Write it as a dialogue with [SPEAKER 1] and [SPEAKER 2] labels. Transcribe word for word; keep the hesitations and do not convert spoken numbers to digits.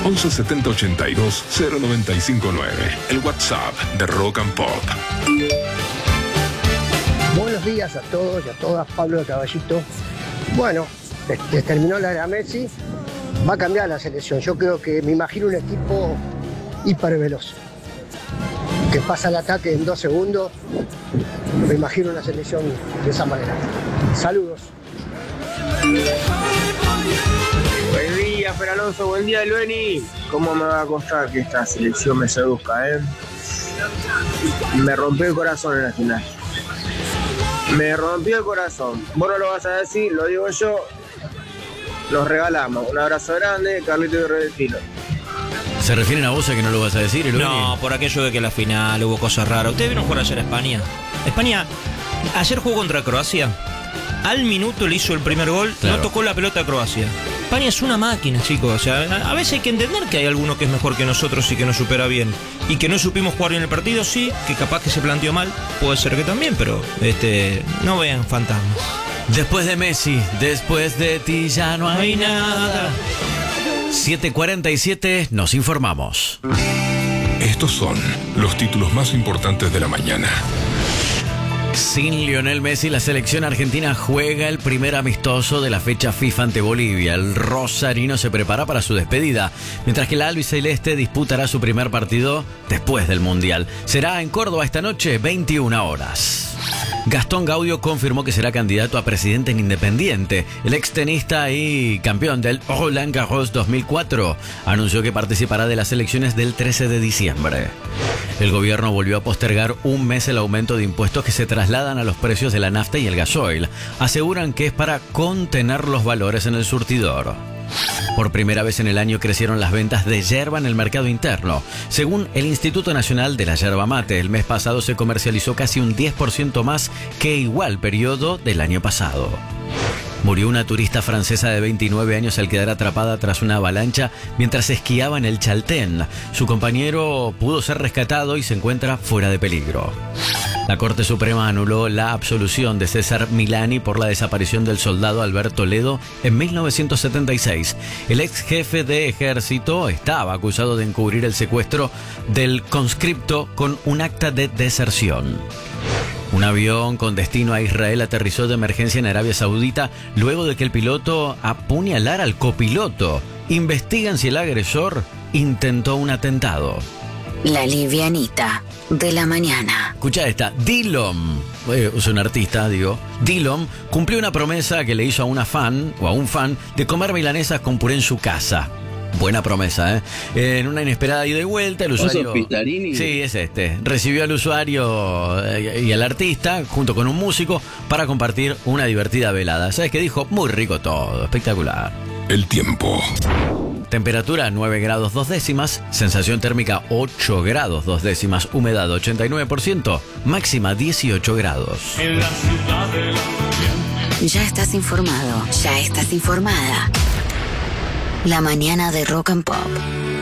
[SPEAKER 1] once setenta ochenta y dos cero noventa y cinco nueve. El WhatsApp de Rock and Pop.
[SPEAKER 2] Buenos días a todos y a todas, Pablo de Caballito. Bueno, este, terminó la era Messi, va a cambiar la selección. Yo creo que me imagino un equipo hiperveloz, que pasa el ataque en dos segundos. Me imagino una selección de esa manera. Saludos.
[SPEAKER 3] Buen día, Fer Alonso, buen día, Lueni. ¿Cómo me va a costar que esta selección me seduzca, eh? Me rompió el corazón en la final. Me rompió el corazón. Vos no lo vas a decir, lo digo yo. Los regalamos. Un abrazo grande, Carlito y Redestino.
[SPEAKER 4] ¿Se refieren a vos a que no lo vas a decir, Lueni?
[SPEAKER 5] No, por aquello de que la final hubo cosas raras. ¿Ustedes vieron jugar ayer a España? España, ayer jugó contra Croacia. Al minuto le hizo el primer gol, claro. No tocó la pelota a Croacia. España es una máquina, chicos. O sea, a veces hay que entender que hay alguno que es mejor que nosotros y que nos supera bien. Y que no supimos jugar bien el partido, sí, que capaz que se planteó mal, puede ser que también, pero este, no vean fantasmas.
[SPEAKER 4] Después de Messi, después de ti ya no hay nada. siete cuarenta y siete, nos informamos.
[SPEAKER 1] Estos son los títulos más importantes de la mañana.
[SPEAKER 4] Sin Lionel Messi, la selección argentina juega el primer amistoso de la fecha FIFA ante Bolivia. El rosarino se prepara para su despedida, mientras que la albiceleste disputará su primer partido después del Mundial. Será en Córdoba esta noche, veintiuna horas. Gastón Gaudio confirmó que será candidato a presidente en Independiente. El extenista y campeón del Roland Garros dos mil cuatro anunció que participará de las elecciones del trece de diciembre. El gobierno volvió a postergar un mes el aumento de impuestos que se trasladan a los precios de la nafta y el gasoil. Aseguran que es para contener los valores en el surtidor. Por primera vez en el año crecieron las ventas de yerba en el mercado interno. Según el Instituto Nacional de la Yerba Mate, el mes pasado se comercializó casi un diez por ciento más que igual periodo del año pasado. Murió una turista francesa de veintinueve años al quedar atrapada tras una avalancha mientras esquiaba en el Chaltén. Su compañero pudo ser rescatado y se encuentra fuera de peligro. La Corte Suprema anuló la absolución de César Milani por la desaparición del soldado Alberto Ledo en mil novecientos setenta y seis. El ex jefe de ejército estaba acusado de encubrir el secuestro del conscripto con un acta de deserción. Un avión con destino a Israel aterrizó de emergencia en Arabia Saudita luego de que el piloto apuñalara al copiloto. Investigan si el agresor intentó un atentado.
[SPEAKER 6] La livianita de la mañana.
[SPEAKER 4] Escucha esta. Dillom, eh, es un artista, digo. Dillom cumplió una promesa que le hizo a una fan, o a un fan, de comer milanesas con puré en su casa. Buena promesa, ¿eh? En una inesperada ida y vuelta, el usuario... Sí, es este. Recibió al usuario y al artista, junto con un músico, para compartir una divertida velada. ¿Sabes qué dijo? Muy rico todo, espectacular.
[SPEAKER 1] El tiempo.
[SPEAKER 4] Temperatura nueve grados dos décimas, sensación térmica ocho grados dos décimas, humedad ochenta y nueve por ciento, máxima dieciocho grados.
[SPEAKER 6] En la ciudad de la... Ya estás informado, ya estás informada. La mañana de Rock and Pop.